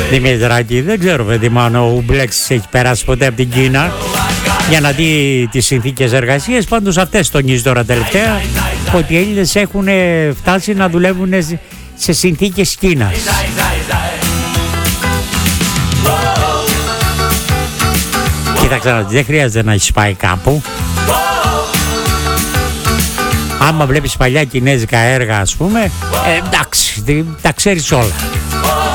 Δημητράκη, δεν ξέρω παιδί μου αν ο Ουμπλέξης έχει περάσει ποτέ από την Κίνα για να δει τις συνθήκες εργασίας. Πάντως αυτές τονίζει τώρα τελευταία, ότι οι Έλληνες έχουν φτάσει να δουλεύουν σε συνθήκες Κίνας. Κοίταξε, δεν χρειάζεται να έχεις πάει κάπου. Άμα βλέπεις παλιά κινέζικα έργα, ας πούμε, εντάξει, τα ξέρεις όλα.